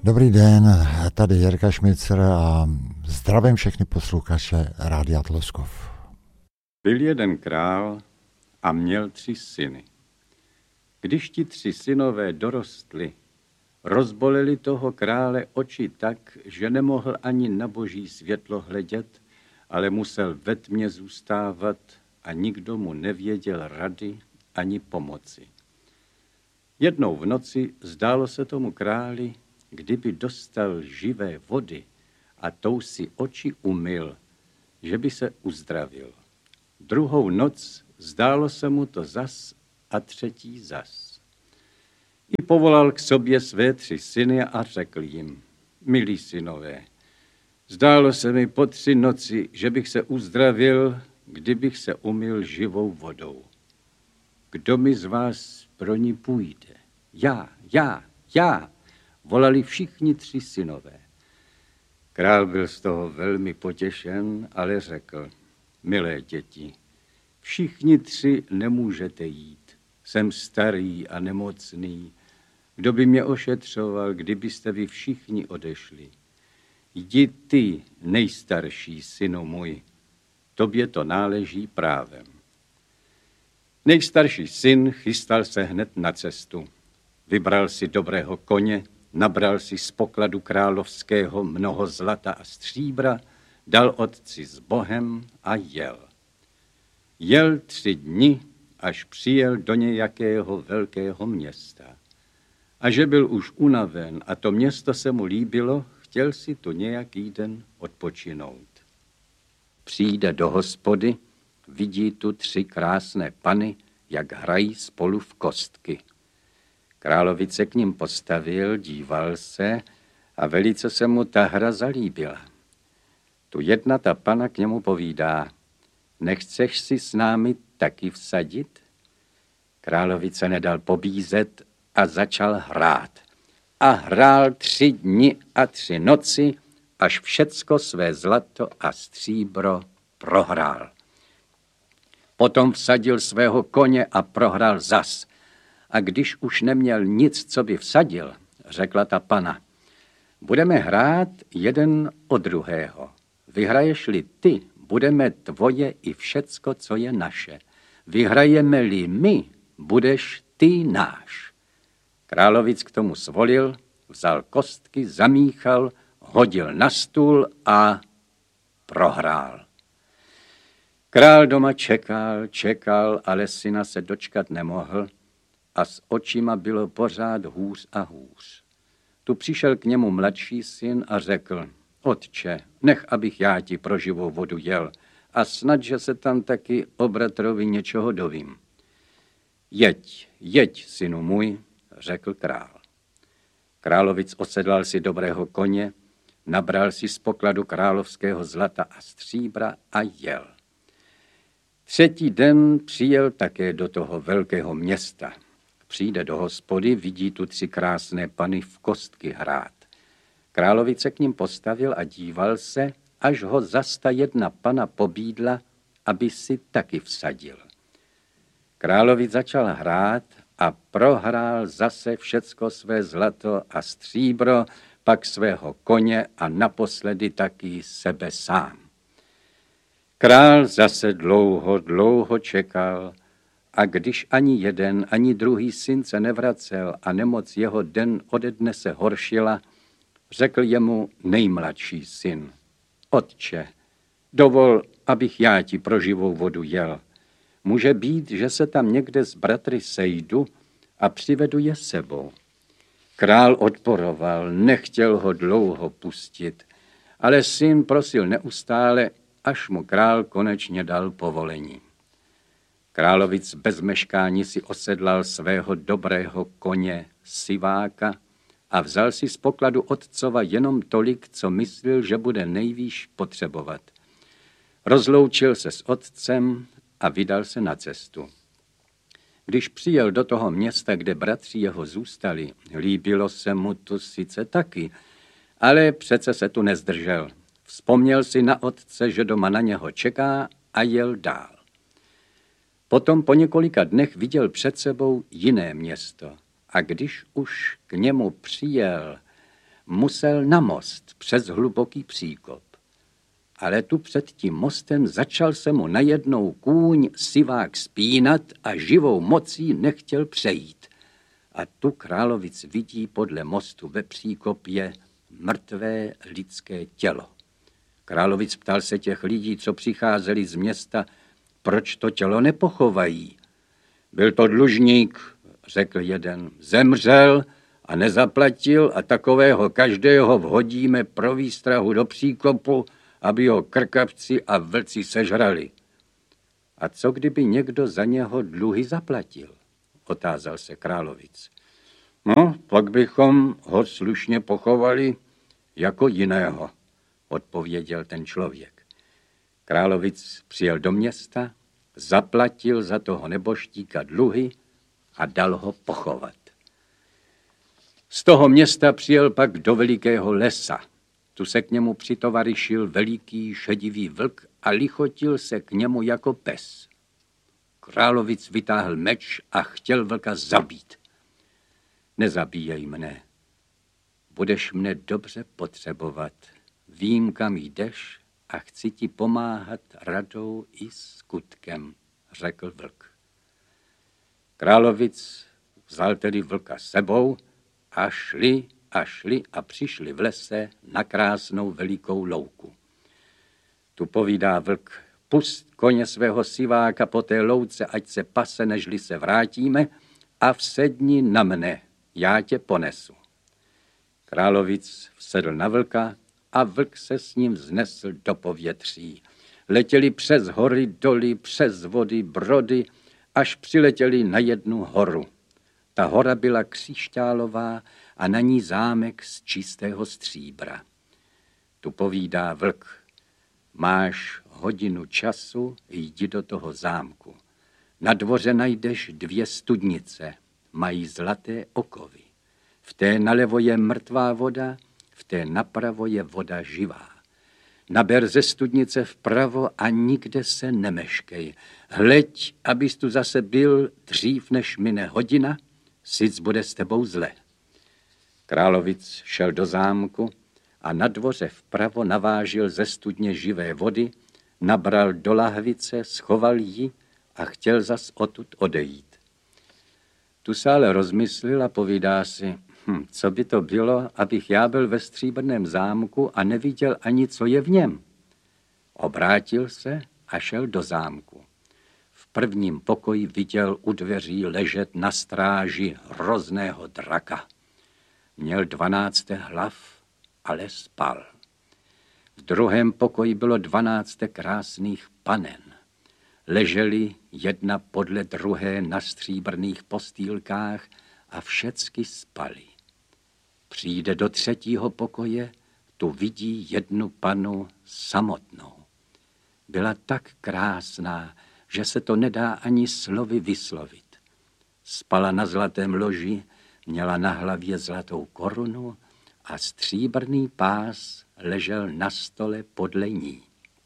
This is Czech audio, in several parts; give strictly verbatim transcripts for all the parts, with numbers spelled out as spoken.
Dobrý den, tady Jirka Šmicer a zdravím všechny posluchače Rádia Tloskov. Byl jeden král a měl tři syny. Když ti tři synové dorostli, rozboleli toho krále oči tak, že nemohl ani na boží světlo hledět, ale musel ve tmě zůstávat a nikdo mu nevěděl rady ani pomoci. Jednou v noci zdálo se tomu králi, kdyby dostal živé vody a tou si oči umyl, že by se uzdravil. Druhou noc zdálo se mu to zas a třetí zas. I povolal k sobě své tři syny a řekl jim: milí synové, zdálo se mi po tři noci, že bych se uzdravil, kdybych se umyl živou vodou. Kdo mi z vás pro ní půjde? Já, já, já, volali všichni tři synové. Král byl z toho velmi potěšen, ale řekl: milé děti, všichni tři nemůžete jít. Jsem starý a nemocný. Kdo by mě ošetřoval, kdybyste vy všichni odešli? Jdi ty, nejstarší synu můj, tobě to náleží právem. Nejstarší syn chystal se hned na cestu. Vybral si dobrého koně, nabral si z pokladu královského mnoho zlata a stříbra, dal otci s Bohem a jel. Jel tři dny, až přijel do nějakého velkého města. A že byl už unaven a to město se mu líbilo, chtěl si tu nějaký den odpočinout. Přijde do hospody, vidí tu tři krásné pany, jak hrají spolu v kostky. Královic se k ním postavil, díval se a velice se mu ta hra zalíbila. Tu jedna ta pana k němu povídá: nechceš si s námi taky vsadit? Královic se nedal pobízet a začal hrát. A hrál tři dny a tři noci, až všecko své zlato a stříbro prohrál. Potom vsadil svého koně a prohrál zas. A když už neměl nic, co by vsadil, řekla ta pana: budeme hrát jeden o druhého. Vyhraješ-li ty, budeme tvoje i všecko, co je naše. Vyhrajeme-li my, budeš ty náš. Královic k tomu svolil, vzal kostky, zamíchal, hodil na stůl a prohrál. Král doma čekal, čekal, ale syna se dočkat nemohl a s očima bylo pořád hůř a hůř. Tu přišel k němu mladší syn a řekl: otče, nech, abych já ti pro živou vodu jel a snad, že se tam taky o bratrovi něčeho dovím. Jeď, jeď, synu můj, řekl král. Královic osedlal si dobrého koně, nabral si z pokladu královského zlata a stříbra a jel. Třetí den přijel také do toho velkého města. Přijde do hospody, vidí tu tři krásné pany v kostky hrát. Královic se k ním postavil a díval se, až ho zas ta jedna pana pobídla, aby si taky vsadil. Královic začal hrát a prohrál zase všecko své zlato a stříbro, pak svého koně a naposledy taky sebe sám. Král zase dlouho, dlouho čekal a když ani jeden, ani druhý syn se nevracel a nemoc jeho den ode dne se horšila, řekl jemu nejmladší syn: otče, dovol, abych já ti pro živou vodu jel. Může být, že se tam někde s bratry sejdu a přivedu je sebou. Král odporoval, nechtěl ho dlouho pustit, ale syn prosil neustále, až mu král konečně dal povolení. Královic bez meškání si osedlal svého dobrého koně Siváka a vzal si z pokladu otcova jenom tolik, co myslel, že bude nejvýš potřebovat. Rozloučil se s otcem a vydal se na cestu. Když přijel do toho města, kde bratři jeho zůstali, líbilo se mu tu sice taky, ale přece se tu nezdržel. Vzpomněl si na otce, že doma na něho čeká a jel dál. Potom po několika dnech viděl před sebou jiné město a když už k němu přijel, musel na most přes hluboký příkop. Ale tu před tím mostem začal se mu najednou kůň sivák spínat a živou mocí nechtěl přejít. A tu Královic vidí podle mostu ve příkopě mrtvé lidské tělo. Královic ptal se těch lidí, co přicházeli z města, proč to tělo nepochovají. Byl to dlužník, řekl jeden, zemřel a nezaplatil a takového každého vhodíme pro výstrahu do příkopu, aby ho krkavci a vlci sežrali. A co kdyby někdo za něho dluhy zaplatil? Otázal se Královic. No, pak bychom ho slušně pochovali jako jiného, odpověděl ten člověk. Královic přijel do města, zaplatil za toho neboštíka dluhy a dal ho pochovat. Z toho města přijel pak do velikého lesa. Tu se k němu přitovarišil veliký šedivý vlk a lichotil se k němu jako pes. Královic vytáhl meč a chtěl vlka zabít. Nezabíjej mne. Budeš mne dobře potřebovat. Vím, kam jdeš a chci ti pomáhat radou i skutkem, řekl vlk. Královic vzal tedy vlka sebou a šli a šli a přišli v lese na krásnou velikou louku. Tu povídá vlk, pust koně svého siváka po té louce, ať se pase, nežli se vrátíme, a vsedni na mne, já tě ponesu. Královic vsedl na vlka a vlk se s ním vznesl do povětří. Letěli přes hory, doly, přes vody, brody, až přiletěli na jednu horu. Ta hora byla křišťálová a na ní zámek z čistého stříbra. Tu povídá vlk, máš hodinu času, jdi do toho zámku. Na dvoře najdeš dvě studnice, mají zlaté okovy. V té nalevo je mrtvá voda, v té napravo je voda živá. Naber ze studnice vpravo a nikde se nemeškej. Hleď, abys tu zase byl dřív, než mine hodina, sic bude s tebou zle. Královic šel do zámku a na dvoře vpravo navážil ze studně živé vody, nabral do lahvice, schoval ji a chtěl zas odtud odejít. Tu se ale rozmyslil a povídá si, hm, co by to bylo, abych já byl ve stříbrném zámku a neviděl ani, co je v něm. Obrátil se a šel do zámku. V prvním pokoji viděl u dveří ležet na stráži hrozného draka. Měl dvanáct hlav, ale spal. V druhém pokoji bylo dvanáct krásných panen. Leželi jedna podle druhé na stříbrných postýlkách a všecky spali. Přijde do třetího pokoje, tu vidí jednu panu samotnou. Byla tak krásná, že se to nedá ani slovy vyslovit. Spala na zlatém loži, měla na hlavě zlatou korunu a stříbrný pás ležel na stole podle ní.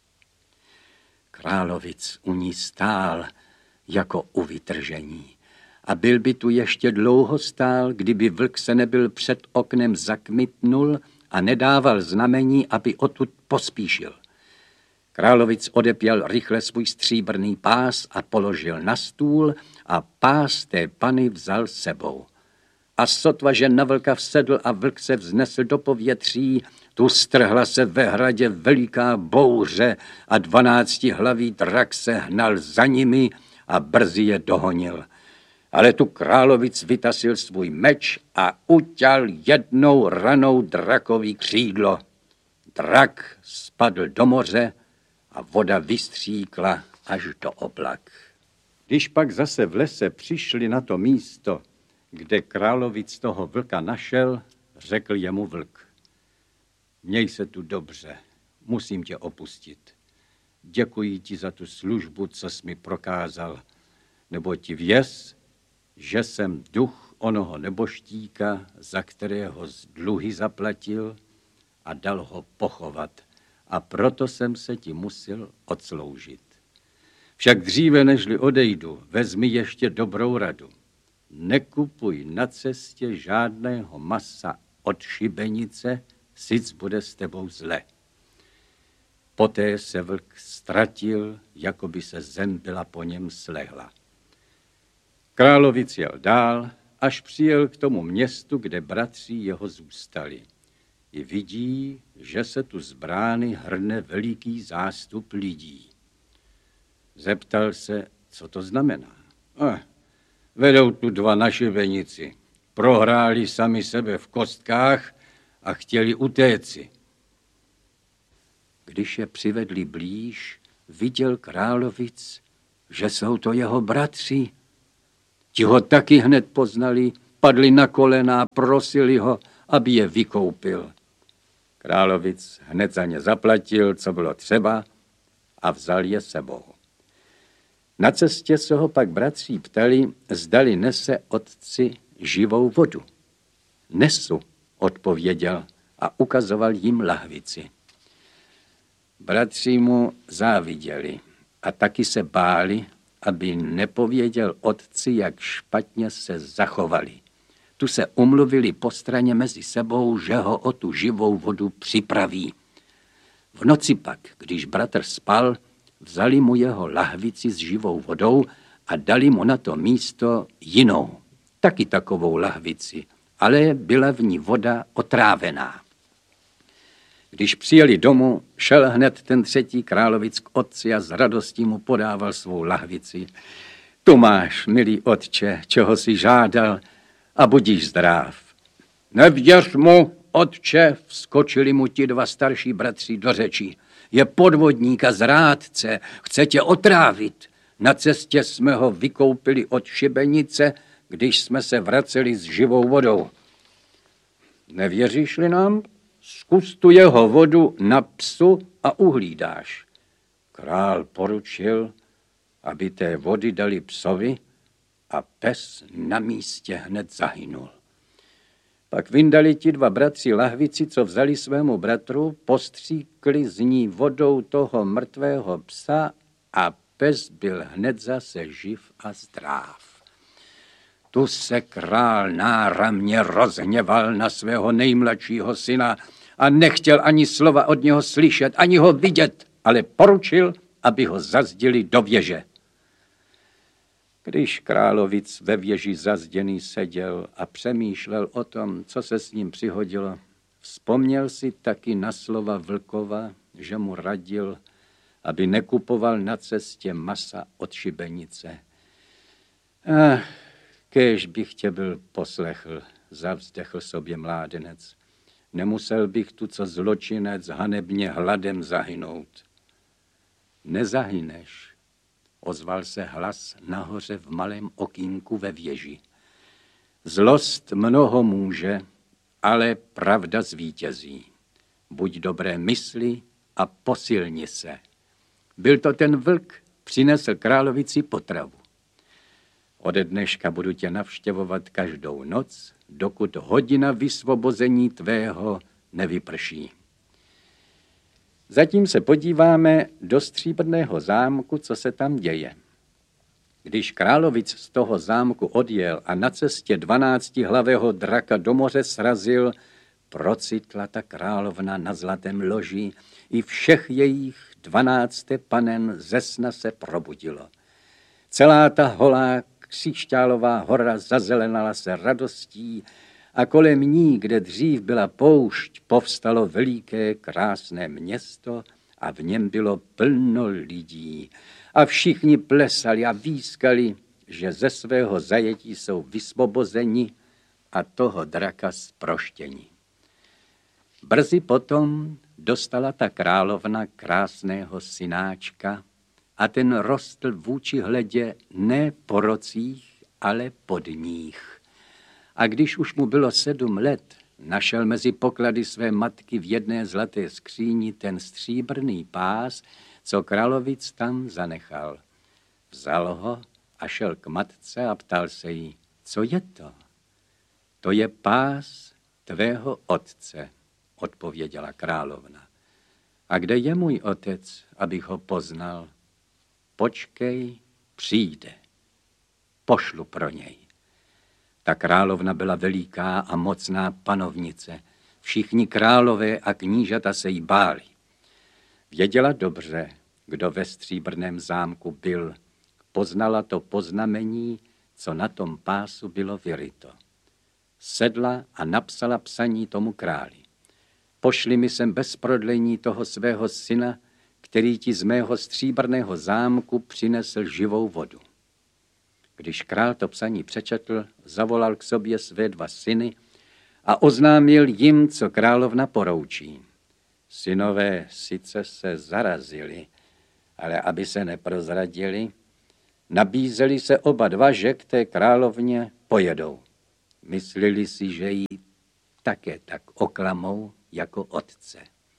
Královic u ní stál jako u vytržení. A byl by tu ještě dlouho stál, kdyby vlk se nebyl před oknem zakmitnul a nedával znamení, aby odtud pospíšil. Královic odepěl rychle svůj stříbrný pás a položil na stůl a pás té pany vzal sebou. A sotva, že na vlka vsedl a vlk se vznesl do povětří, tu strhla se ve hradě veliká bouře a dvanáctihlavý drak se hnal za nimi a brzy je dohonil. Ale tu Královic vytasil svůj meč a uťal jednou ranou drakový křídlo. Drak spadl do moře a voda vystříkla až do oblak. Když pak zase v lese přišli na to místo, kde Královic toho vlka našel, řekl jemu vlk. Měj se tu dobře, musím tě opustit. Děkuji ti za tu službu, co jsi mi prokázal, nebo ti věz, že jsem duch onoho neboštíka, za kterého z dluhy zaplatil a dal ho pochovat. A proto jsem se ti musel odsloužit. Však dříve, nežli odejdu, vezmi ještě dobrou radu. Nekupuj na cestě žádného masa od šibenice, sic bude s tebou zle. Poté se vlk ztratil, jako by se zem byla po něm slehla. Královic jel dál, až přijel k tomu městu, kde bratři jeho zůstali. I vidí, že se tu z brány hrne veliký zástup lidí. Zeptal se, co to znamená. Eh, vedou tu dva na šibenici. Prohráli sami sebe v kostkách a chtěli utéci. Když je přivedli blíž, viděl královic, že jsou to jeho bratři. Ti ho taky hned poznali, padli na kolena a prosili ho, aby je vykoupil. Královic hned za ně zaplatil, co bylo třeba, a vzal je sebou. Na cestě se ho pak bratří ptali, zdali nese otci živou vodu. Nesu, odpověděl a ukazoval jim lahvici. Bratři mu záviděli a taky se báli, aby nepověděl otci, jak špatně se zachovali. Tu se umluvili po straně mezi sebou, že ho o tu živou vodu připraví. V noci pak, když bratr spal, vzali mu jeho lahvici s živou vodou a dali mu na to místo jinou, taky takovou lahvici, ale byla v ní voda otrávená. Když přijeli domů, šel hned ten třetí královic k otci a s radostí mu podával svou lahvici. Tu máš, milý otče, čeho si žádal, a budíš zdrav. Nevěř mu, otče, vskočili mu ti dva starší bratři do řeči. Je podvodník a zrádce, chce tě otrávit. Na cestě jsme ho vykoupili od šibenice, když jsme se vraceli s živou vodou. Nevěříš-li nám? Zkus tu jeho vodu na psu a uhlídáš. Král poručil, aby té vody dali psovi, a pes na místě hned zahynul. Pak vyndali ti dva bratři lahvici, co vzali svému bratru, postříkli z ní vodou toho mrtvého psa a pes byl hned zase živ a zdrav. Tu se král náramně rozhněval na svého nejmladšího syna a nechtěl ani slova od něho slyšet, ani ho vidět, ale poručil, aby ho zazdili do věže. Když královic ve věži zazděný seděl a přemýšlel o tom, co se s ním přihodilo, vzpomněl si taky na slova vlkova, že mu radil, aby nekupoval na cestě masa od šibenice. Ach, kéž bych tě byl poslechl, zavzdechl sobě mládenec. Nemusel bych tu, co zločinec, hanebně hladem zahynout. Nezahyneš, ozval se hlas nahoře v malém okýnku ve věži. Zlost mnoho může, ale pravda zvítězí. Buď dobré mysli a posilni se. Byl to ten vlk, přinesl královici potravu. Ode dneška budu tě navštěvovat každou noc, dokud hodina vysvobození tvého nevyprší. Zatím se podíváme do stříbrného zámku, co se tam děje. Když královic z toho zámku odjel a na cestě dvanáctihlavého draka do moře srazil, procitla ta královna na zlatém loži, i všech jejich dvanácté panen ze sna se probudilo. Celá ta holá křišťálová hora zazelenala se radostí a kolem ní, kde dřív byla poušť, povstalo veliké krásné město a v něm bylo plno lidí. A všichni plesali a výskali, že ze svého zajetí jsou vysvobozeni a toho draka zproštěni. Brzy potom dostala ta královna krásného synáčka a ten rostl vůči hledě ne po rocích, ale pod níh. A když už mu bylo sedm let, našel mezi poklady své matky v jedné zlaté skříni ten stříbrný pás, co královic tam zanechal. Vzal ho a šel k matce a ptal se jí, co je to? To je pás tvého otce, odpověděla královna. A kde je můj otec, abych ho poznal? Počkej, přijde. Pošlu pro něj. Ta královna byla veliká a mocná panovnice. Všichni králové a knížata se jí báli. Věděla dobře, kdo ve stříbrném zámku byl. Poznala to po znamení, co na tom pásu bylo vyryto. Sedla a napsala psaní tomu králi. Pošli mi sem bez prodlení toho svého syna, který ti z mého stříbrného zámku přinesl živou vodu. Když král to psaní přečetl, zavolal k sobě své dva syny a oznámil jim, co královna poroučí. Synové sice se zarazili, ale aby se neprozradili, nabízeli se oba dva, že k té královně pojedou. Mysleli si, že ji také tak oklamou jako otce.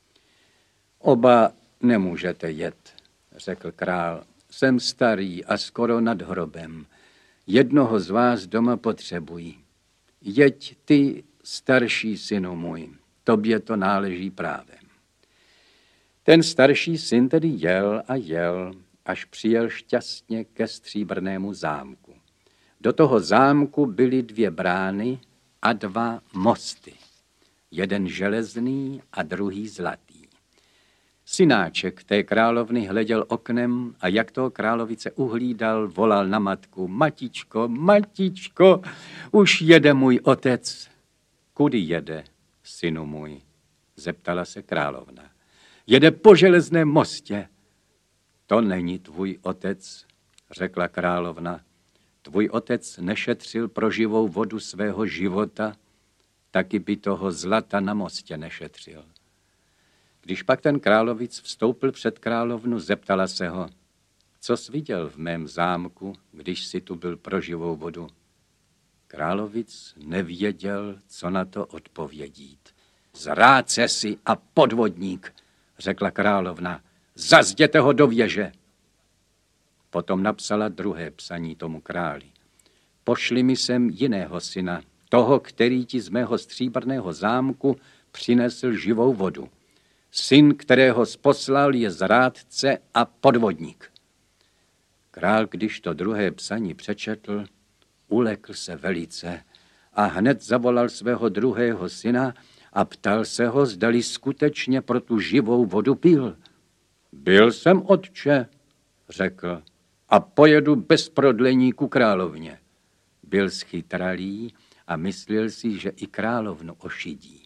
Oba nemůžete jet, řekl král. Jsem starý a skoro nad hrobem. Jednoho z vás doma potřebují. Jeď ty, starší synu můj, tobě to náleží právem. Ten starší syn tedy jel a jel, až přijel šťastně ke stříbrnému zámku. Do toho zámku byly dvě brány a dva mosty. Jeden železný a druhý zlatý. Synáček té královny hleděl oknem a jak toho královice uhlídal, volal na matku. Matičko, matičko, už jede můj otec. Kudy jede, synu můj? Zeptala se královna. Jede po železném mostě. To není tvůj otec, řekla královna. Tvůj otec nešetřil pro živou vodu svého života, taky by toho zlata na mostě nešetřil. Když pak ten královic vstoupil před královnu, zeptala se ho, co jsi viděl v mém zámku, když si tu byl pro živou vodu? Královic nevěděl, co na to odpovědít. Zrádce si a podvodník, řekla královna, zazděte ho do věže. Potom napsala druhé psaní tomu králi. Pošli mi sem jiného syna, toho, který ti z mého stříbrného zámku přinesl živou vodu. Syn, kterého poslal, je zrádce a podvodník. Král, když to druhé psaní přečetl, ulekl se velice a hned zavolal svého druhého syna a ptal se ho, zdali skutečně pro tu živou vodu pil. Byl jsem, otče, řekl, a pojedu bez prodlení ku královně. Byl schytralý a myslel si, že i královnu ošidí.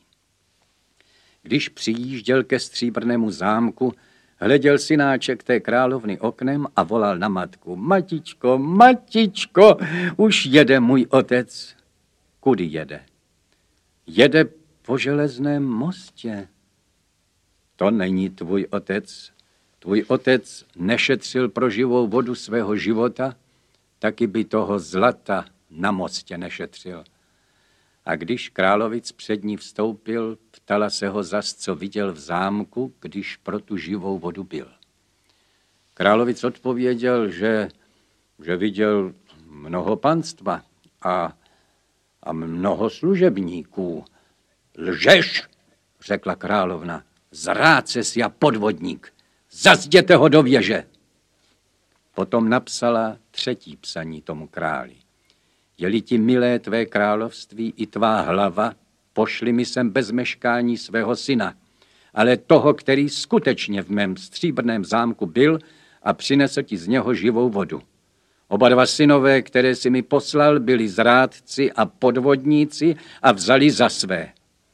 Když přijížděl ke stříbrnému zámku, hleděl synáček té královny oknem a volal na matku. Matičko, matičko, už jede můj otec. Kudy jede? Jede po železném mostě. To není tvůj otec. Tvůj otec nešetřil pro živou vodu svého života, taky by toho zlata na mostě nešetřil. A když královic před ní vstoupil, ptala se ho zas, co viděl v zámku, když pro tu živou vodu byl. Královic odpověděl, že, že viděl mnoho panstva a, a mnoho služebníků. Lžeš, řekla královna, zrádce si a podvodník, zazděte ho do věže. Potom napsala třetí psaní tomu králi. Je-li ti milé tvé království i tvá hlava, pošli mi sem bez meškání svého syna, ale toho, který skutečně v mém stříbrném zámku byl a přinesl ti z něho živou vodu. Oba dva synové, které si mi poslal, byli zrádci a podvodníci a vzali za své.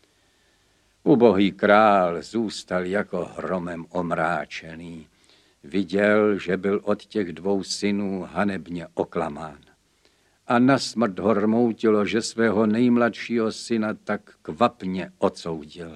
Ubohý král zůstal jako hromem omráčený. Viděl, že byl od těch dvou synů hanebně oklamán. A na smrt ho rmoutilo, že svého nejmladšího syna tak kvapně odsoudil.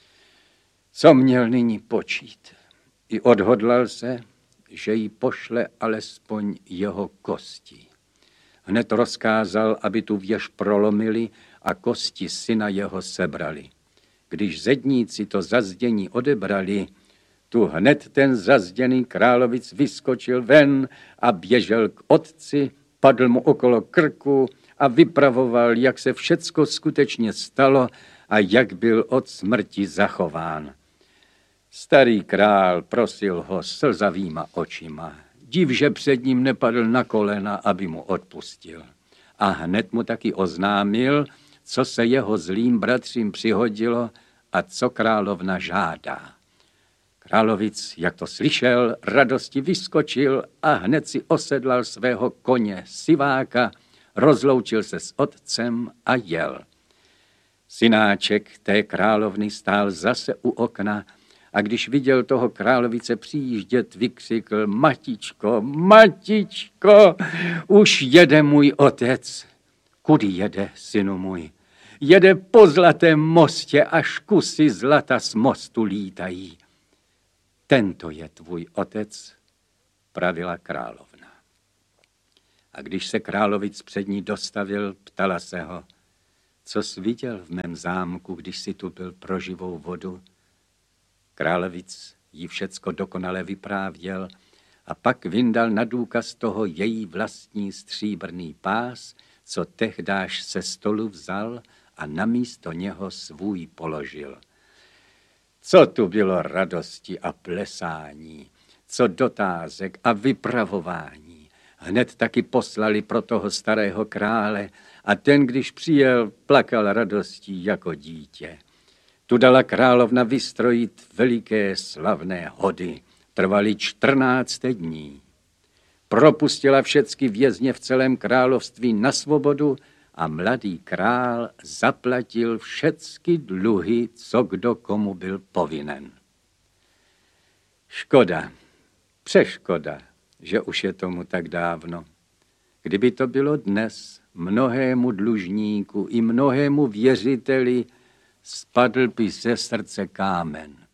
Co měl nyní počít? I odhodlal se, že jí pošle alespoň jeho kosti. Hned rozkázal, aby tu věž prolomili a kosti syna jeho sebrali. Když zedníci to zazdění odebrali, tu hned ten zazděný královic vyskočil ven a běžel k otci, padl mu okolo krku a vypravoval, jak se všecko skutečně stalo a jak byl od smrti zachován. Starý král prosil ho slzavýma očima. Div, že před ním nepadl na kolena, aby mu odpustil. a hned mu taky oznámil, co se jeho zlým bratřím přihodilo a co královna žádá. Královic, jak to slyšel, radosti vyskočil a hned si osedlal svého koně Siváka, rozloučil se s otcem a jel. Synáček té královny stál zase u okna a když viděl toho královice přijíždět, vykřikl: Matičko, matičko, už jede můj otec. Kudy jede, synu můj? Jede po zlatém mostě, až kusy zlata z mostu lítají. Tento je tvůj otec, pravila královna. A když se královic před ní dostavil, ptala se ho: co jsi viděl v mém zámku, když jsi tu byl pro živou vodu? Královic jí všecko dokonale vyprávěl a pak vyndal na důkaz toho její vlastní stříbrný pás, co tehdáž se stolu vzal a namísto něho svůj položil. Co tu bylo radosti a plesání, co dotázek a vypravování. Hned taky poslali pro toho starého krále a ten, když přijel, plakal radostí jako dítě. Tu dala královna vystrojit veliké slavné hody. Trvaly čtrnáct dní. Propustila všecky vězně v celém království na svobodu a mladý král zaplatil všecky dluhy, co kdo komu byl povinen. Škoda, přeškoda, že už je tomu tak dávno. Kdyby to bylo dnes, mnohému dlužníku i mnohému věřiteli spadl by ze srdce kámen.